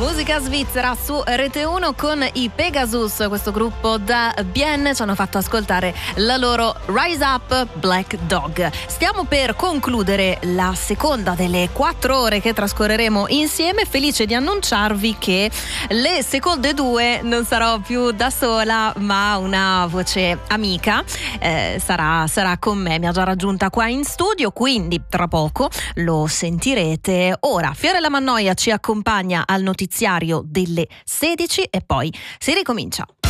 Musica svizzera su Rete 1 con i Pegasus, questo gruppo da Bien ci hanno fatto ascoltare la loro Rise Up Black Dog. Stiamo per concludere la seconda delle 4 ore che trascorreremo insieme, felice di annunciarvi che le seconde 2 non sarò più da sola, ma una voce amica sarà con me, mi ha già raggiunta qua in studio, quindi tra poco lo sentirete. Ora Fiorella Mannoia ci accompagna al notiziario delle 16 e poi si ricomincia.